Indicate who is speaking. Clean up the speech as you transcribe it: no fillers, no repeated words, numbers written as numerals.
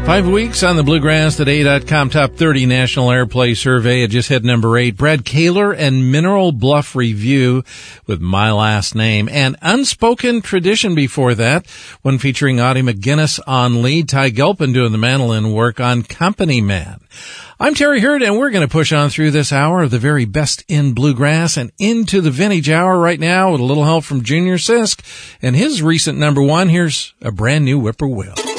Speaker 1: 5 weeks on the BluegrassToday.com Top 30 National Airplay Survey. It just hit number 8. Brad Kaler and Mineral Bluff Review with My Last Name. And Unspoken Tradition before that, one featuring Audie McGuinness on lead, Ty Gilpin doing the mandolin work on Company Man. I'm Terry Hurd, and we're going to push on through this hour of the very best in bluegrass and into the vintage hour right now with a little help from Junior Sisk and his recent number 1. Here's a brand new Whippoorwill.